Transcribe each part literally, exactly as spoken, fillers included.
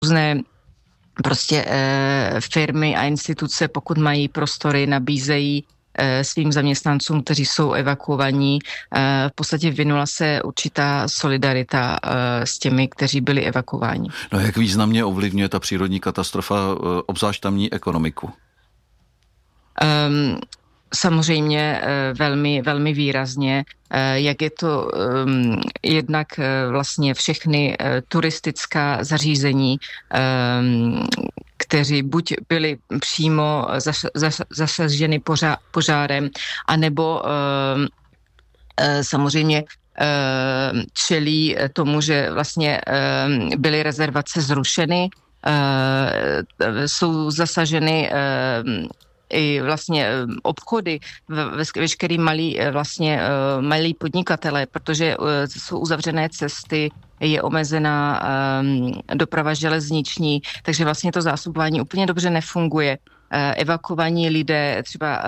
různé prostě firmy a instituce, pokud mají prostory, nabízejí svým zaměstnancům, kteří jsou evakuovaní. V podstatě vynula se určitá solidarita s těmi, kteří byli evakuováni. No jak významně ovlivňuje ta přírodní katastrofa obzvlášť tamní ekonomiku? Um, Samozřejmě velmi, velmi výrazně, jak je to um, jednak vlastně všechny turistická zařízení, um, kteří buď byli přímo zas, zas, zasaženy požá, požárem, anebo um, samozřejmě um, čelí tomu, že vlastně um, byly rezervace zrušeny, uh, jsou zasaženy um, i vlastně obchody, veškerý malí, vlastně malí podnikatelé, protože jsou uzavřené cesty, je omezená doprava železniční, takže vlastně to zásobování úplně dobře nefunguje. Evakuovaní lidé třeba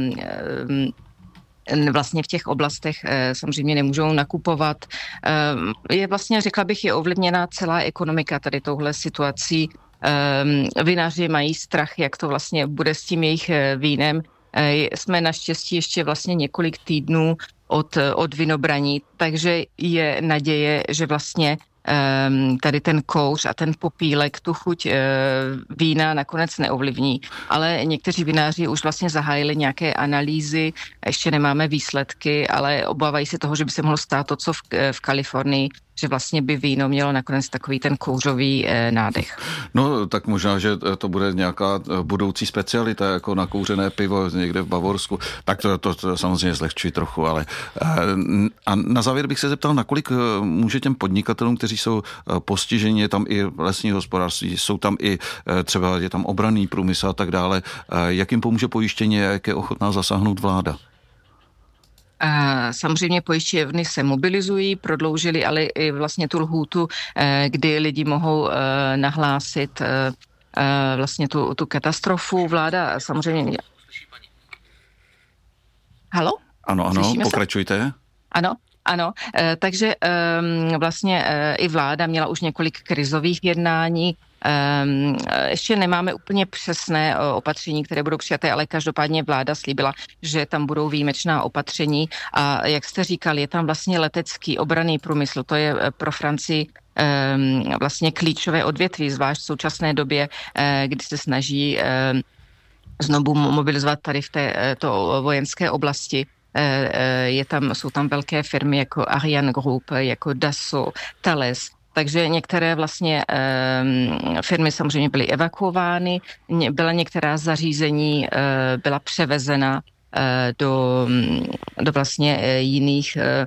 vlastně v těch oblastech samozřejmě nemůžou nakupovat. Je vlastně, řekla bych, je ovlivněná celá ekonomika tady touhle situací. Vinaři mají strach, jak to vlastně bude s tím jejich vínem. Jsme naštěstí ještě vlastně několik týdnů od, od vinobraní, takže je naděje, že vlastně tady ten kouř a ten popílek tu chuť vína nakonec neovlivní. Ale někteří vináři už vlastně zahájili nějaké analýzy, ještě nemáme výsledky, ale obávají se toho, že by se mohlo stát to, co v, v Kalifornii, že vlastně by víno mělo nakonec takový ten kouřový eh, nádech. No, tak možná, že to bude nějaká budoucí specialita, jako nakouřené pivo někde v Bavorsku. Tak to, to, to samozřejmě zlehčuji trochu, ale eh, a na závěr bych se zeptal, nakolik může těm podnikatelům, kteří jsou postiženi, je tam i lesní hospodářství, jsou tam i eh, třeba je tam obranný průmysl a tak dále, eh, jak jim pomůže pojištění, jak je ochotná zasáhnout vláda? Samozřejmě pojišťovny se mobilizují, prodloužili ale i vlastně tu lhůtu, kdy lidi mohou nahlásit vlastně tu, tu katastrofu. Vláda samozřejmě... Halo? Ano, ano, Slyšíme pokračujte. Se? Ano. Ano, takže vlastně i vláda měla už několik krizových jednání. Ještě nemáme úplně přesné opatření, které budou přijaté, ale každopádně vláda slíbila, že tam budou výjimečná opatření a jak jste říkal, je tam vlastně letecký obranný průmysl, to je pro Francii vlastně klíčové odvětví, zvlášť v současné době, kdy se snaží znovu mobilizovat tady v této vojenské oblasti. Je tam, jsou tam velké firmy jako Ariane Group, jako Dassault, Thales. Takže některé vlastně e, firmy samozřejmě byly evakuovány, byla některá zařízení e, byla převezena e, do, do vlastně e, jiných, e,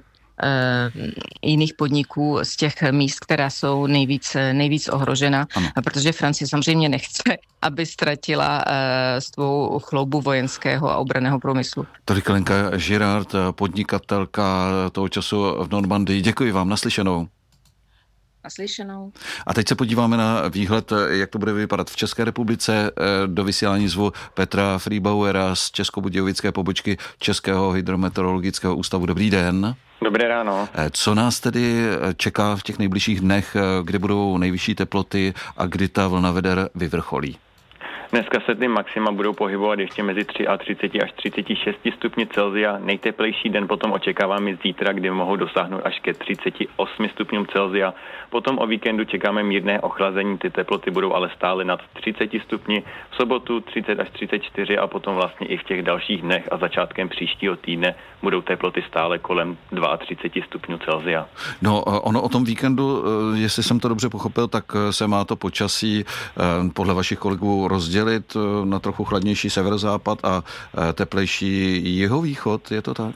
jiných podniků z těch míst, která jsou nejvíc, nejvíc ohrožena, ano. Protože Francie samozřejmě nechce, aby ztratila e, svou chloubu vojenského a obranného průmyslu. Tolik Lenka Girard, podnikatelka toho času v Normandii. Děkuji vám, naslyšenou. Naslyšenou. A teď se podíváme na výhled, jak to bude vypadat v České republice. Do vysílání zvu Petra Friebauera z českobudějovické pobočky Českého hydrometeorologického ústavu. Dobrý den. Dobré ráno. Co nás tedy čeká v těch nejbližších dnech, kdy budou nejvyšší teploty a kdy ta vlna veder vyvrcholí? Dneska se ty maxima budou pohybovat ještě mezi tři a třicet až třicet šest stupni Celsia. Nejteplejší den potom očekáváme zítra, kdy mohou dosáhnout až ke třicet osm stupňům Celsia. Potom o víkendu čekáme mírné ochlazení, ty teploty budou ale stále nad třicet stupni. V sobotu třicet až třicet čtyři a potom vlastně i v těch dalších dnech a začátkem příštího týdne budou teploty stále kolem třicet dva stupňů Celsia. No, ono o tom víkendu, jestli jsem to dobře pochopil, tak se má to počasí podle vašich kolegů rozdělit na trochu chladnější severozápad a teplejší jihovýchod, je to tak?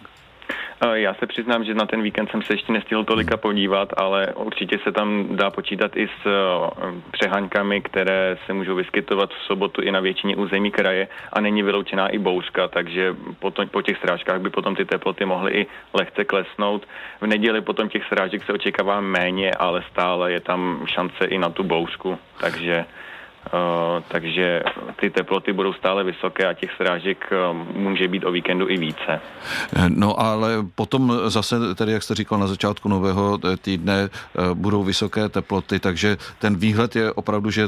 Já se přiznám, že na ten víkend jsem se ještě nestihl tolika podívat, ale určitě se tam dá počítat i s přeháňkami, které se můžou vyskytovat v sobotu i na většině území kraje a není vyloučená i bouřka, takže potom, po těch srážkách by potom ty teploty mohly i lehce klesnout. V neděli potom těch srážek se očekává méně, ale stále je tam šance i na tu bouřku, takže... Uh, takže ty teploty budou stále vysoké a těch srážek uh, může být o víkendu i více. No ale potom zase, tedy jak jste říkal na začátku nového týdne, uh, budou vysoké teploty, takže ten výhled je opravdu, že